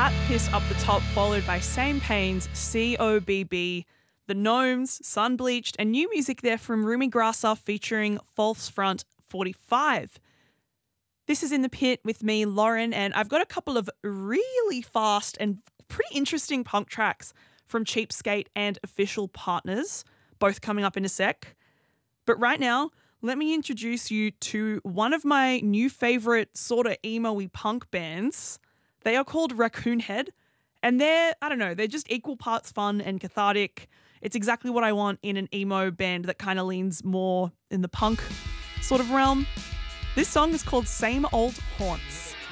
Cat Piss up the top, followed by Same Pains, COBB, The Gnomes, Sun Bleached, and new music there from Rumi Grasser featuring False Front 45. This is In the Pit with me, Lauren, and I've got a couple of really fast and pretty interesting punk tracks from Cheapskate and Official Partners, both coming up in a sec. But right now, let me introduce you to one of my new favourite sort of emo-y punk bands. They are called Raccoon Head, and they're just equal parts fun and cathartic. It's exactly what I want in an emo band that kind of leans more in the punk sort of realm. This song is called Same Old Haunts.